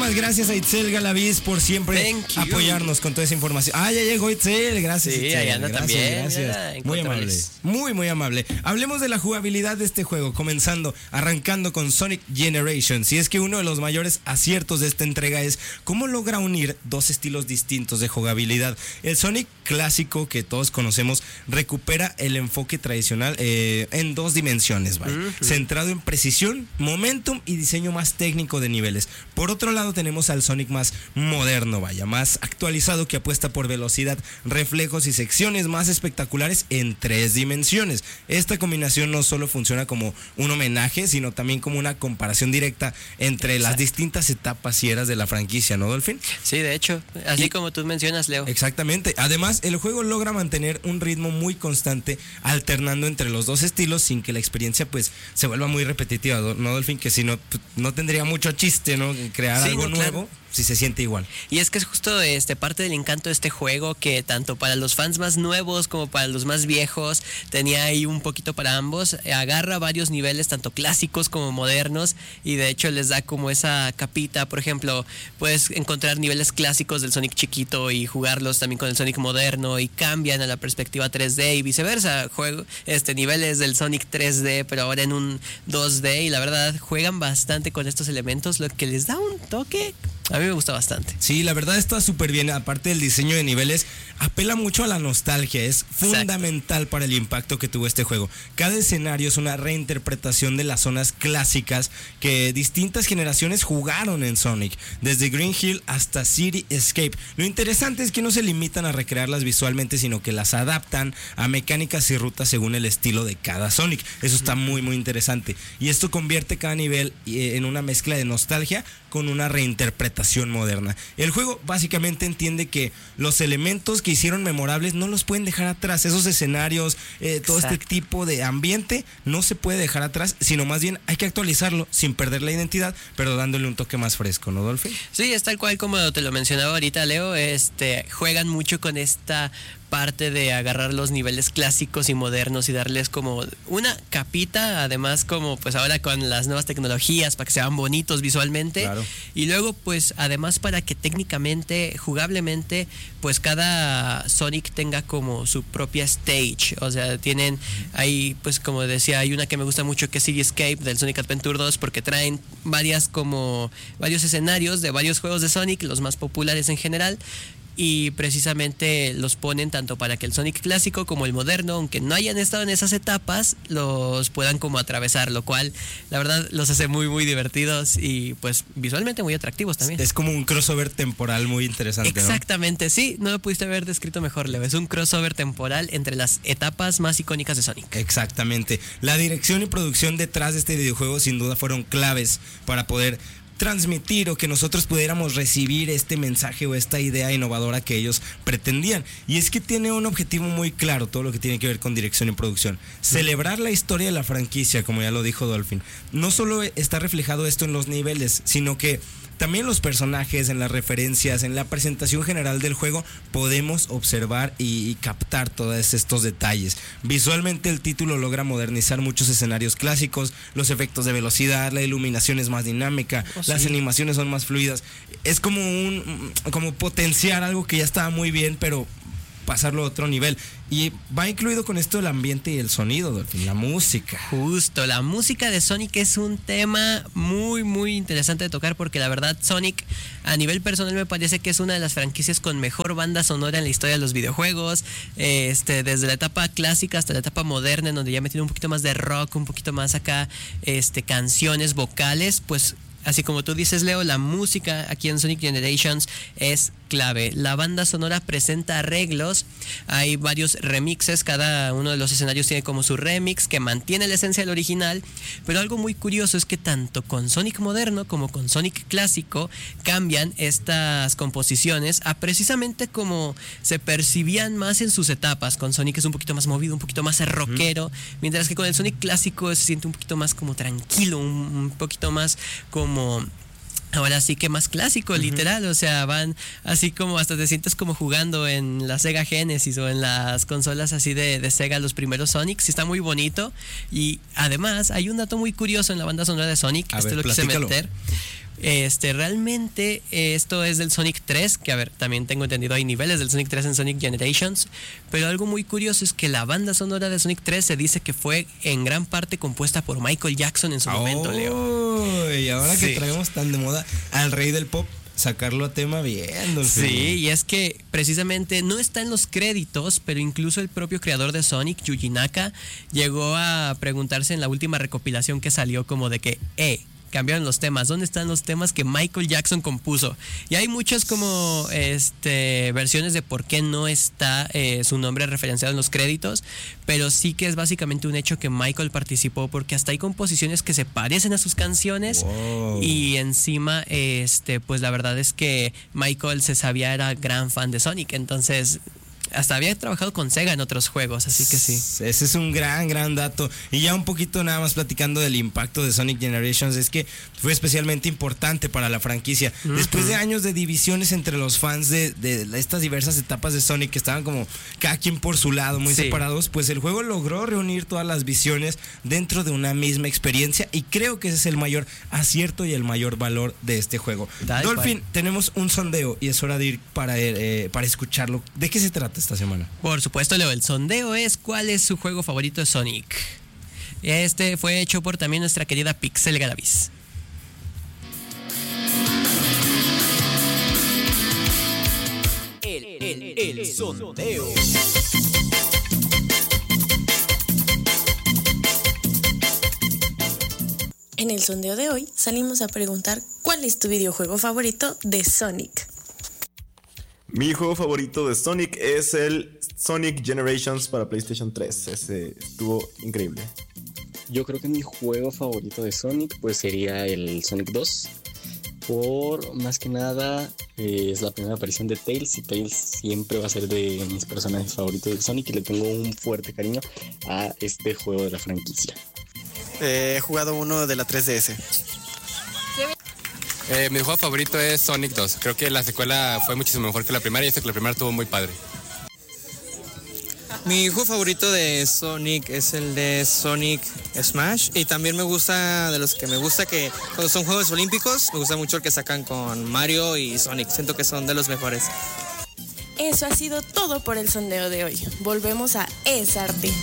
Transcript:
Muchísimas gracias a Itzel Galaviz por siempre apoyarnos con toda esa información. Ya llegó Itzel, gracias. Sí, Itzel. ahí anda también. Gracias. Mira, muy amable. Muy amable. Hablemos de la jugabilidad de este juego, arrancando con Sonic Generations. Y es que uno de los mayores aciertos de esta entrega es cómo logra unir dos estilos distintos de jugabilidad. El Sonic clásico que todos conocemos recupera el enfoque tradicional en dos dimensiones, ¿vale? Centrado en precisión, momentum y diseño más técnico de niveles. Por otro lado tenemos al Sonic más moderno, más actualizado, que apuesta por velocidad, reflejos y secciones más espectaculares en 3 dimensiones. Esta combinación no solo funciona como un homenaje, sino también como una comparación directa entre las distintas etapas y eras de la franquicia, ¿no, Dolphin? Sí, de hecho, así como tú mencionas, Leo. Exactamente. Además, el juego logra mantener un ritmo muy constante, alternando entre los dos estilos sin que la experiencia pues se vuelva muy repetitiva, ¿no, Dolphin? Que si no, no tendría mucho chiste, ¿no? Crear algo nuevo. Si se siente igual. Y es que es justo parte del encanto de este juego, que tanto para los fans más nuevos como para los más viejos tenía ahí un poquito para ambos. Agarra varios niveles, tanto clásicos como modernos, y de hecho les da como esa capita. Por ejemplo, puedes encontrar niveles clásicos del Sonic chiquito y jugarlos también con el Sonic moderno, y cambian a la perspectiva 3D y viceversa. Niveles del Sonic 3D pero ahora en un 2D, y la verdad juegan bastante con estos elementos, lo que les da un toque. A mí me gusta bastante. Sí, la verdad está súper bien. Aparte del diseño de niveles, apela mucho a la nostalgia. Es fundamental para el impacto que tuvo este juego. Cada escenario es una reinterpretación de las zonas clásicas que distintas generaciones jugaron en Sonic, desde Green Hill hasta City Escape. Lo interesante es que no se limitan a recrearlas visualmente, sino que las adaptan a mecánicas y rutas según el estilo de cada Sonic. Eso está muy interesante. Y esto convierte cada nivel en una mezcla de nostalgia con una reinterpretación moderna. El juego básicamente entiende que los elementos que hicieron memorables no los pueden dejar atrás. Esos escenarios, todo este tipo de ambiente no se puede dejar atrás, sino más bien hay que actualizarlo sin perder la identidad, pero dándole un toque más fresco, ¿no, Dolphin? Sí, es tal cual como te lo mencionaba ahorita, Leo. Juegan mucho con esta parte de agarrar los niveles clásicos y modernos y darles como una capita, además como pues ahora con las nuevas tecnologías para que sean bonitos visualmente. Claro. Y luego pues además para que técnicamente, jugablemente, pues cada Sonic tenga como su propia stage. O sea, tienen ahí pues como decía, hay una que me gusta mucho que es City Escape del Sonic Adventure 2, porque traen varios escenarios de varios juegos de Sonic, los más populares en general, y precisamente los ponen tanto para que el Sonic clásico como el moderno, aunque no hayan estado en esas etapas, los puedan como atravesar, lo cual la verdad los hace muy divertidos y pues visualmente muy atractivos también. Es como un crossover temporal muy interesante, exactamente, ¿no? Sí, no lo pudiste haber descrito mejor, Leo. Es un crossover temporal entre las etapas más icónicas de Sonic. Exactamente. La dirección y producción detrás de este videojuego sin duda fueron claves para poder transmitir o que nosotros pudiéramos recibir este mensaje o esta idea innovadora que ellos pretendían. Y es que tiene un objetivo muy claro, todo lo que tiene que ver con dirección y producción: celebrar la historia de la franquicia, como ya lo dijo Dolphin. No solo está reflejado esto en los niveles, sino que también los personajes, en las referencias, en la presentación general del juego, podemos observar y captar todos estos detalles. Visualmente el título logra modernizar muchos escenarios clásicos, los efectos de velocidad, la iluminación es más dinámica, las animaciones son más fluidas. Es como potenciar algo que ya estaba muy bien, pero pasarlo a otro nivel. Y va incluido con esto el ambiente y el sonido, Dolphin, la música. Justo, la música de Sonic es un tema muy interesante de tocar, porque la verdad Sonic a nivel personal me parece que es una de las franquicias con mejor banda sonora en la historia de los videojuegos, desde la etapa clásica hasta la etapa moderna, en donde ya metido un poquito más de rock, un poquito más acá, canciones vocales. Pues así como tú dices, Leo, la música aquí en Sonic Generations es clave. La banda sonora presenta arreglos, hay varios remixes, cada uno de los escenarios tiene como su remix que mantiene la esencia del original, pero algo muy curioso es que tanto con Sonic moderno como con Sonic clásico cambian estas composiciones a precisamente como se percibían más en sus etapas. Con Sonic es un poquito más movido, un poquito más rockero, mientras que con el Sonic clásico se siente un poquito más como tranquilo, un poquito más como ahora sí que más clásico, literal. O sea, van así como hasta te sientes como jugando en la Sega Genesis o en las consolas así de Sega, los primeros Sonics. Está muy bonito. Y además hay un dato muy curioso en la banda sonora de Sonic. A ver, lo quise meter. Realmente esto es del Sonic 3, que a ver, también tengo entendido hay niveles del Sonic 3 en Sonic Generations, pero algo muy curioso es que la banda sonora de Sonic 3 se dice que fue en gran parte compuesta por Michael Jackson en su momento, Leo. Y ahora que Sí. traemos tan de moda al rey del pop, sacarlo a tema bien, Dolphin. Sí, y es que precisamente no está en los créditos, pero incluso el propio creador de Sonic, Yuji Naka, llegó a preguntarse en la última recopilación que salió como de que, cambiaron los temas, ¿dónde están los temas que Michael Jackson compuso? Y hay muchas como versiones de por qué no está su nombre referenciado en los créditos, pero sí que es básicamente un hecho que Michael participó, porque hasta hay composiciones que se parecen a sus canciones. Wow. Y encima pues la verdad es que Michael se sabía, era gran fan de Sonic, entonces hasta había trabajado con Sega en otros juegos, así que sí. Ese es un gran dato. Y ya un poquito nada más platicando del impacto de Sonic Generations, es que fue especialmente importante para la franquicia. Después de años de divisiones entre los fans de estas diversas etapas de Sonic, que estaban como cada quien por su lado, muy separados, pues el juego logró reunir todas las visiones dentro de una misma experiencia, y creo que ese es el mayor acierto y el mayor valor de este juego. Dolphin, tenemos un sondeo y es hora de ir para escucharlo. ¿De qué se trata esta semana? Por supuesto, Leo, el sondeo es ¿cuál es su juego favorito de Sonic? Este fue hecho por también nuestra querida Pixel Galavis. El sondeo. En el sondeo de hoy salimos a preguntar ¿cuál es tu videojuego favorito de Sonic? Mi juego favorito de Sonic es el Sonic Generations para PlayStation 3. Ese estuvo increíble. Yo creo que mi juego favorito de Sonic pues sería el Sonic 2. Por más que nada es la primera aparición de Tails, y Tails siempre va a ser de mis personajes favoritos de Sonic, y le tengo un fuerte cariño a este juego de la franquicia. He jugado uno de la 3DS. Mi juego favorito es Sonic 2. Creo que la secuela fue muchísimo mejor que la primera, y esto que la primera estuvo muy padre. Mi juego favorito de Sonic es el de Sonic Smash, y también me gusta, de los que me gusta, que cuando son Juegos Olímpicos, me gusta mucho el que sacan con Mario y Sonic. Siento que son de los mejores. Eso ha sido todo por el sondeo de hoy. Volvemos a Es Arte.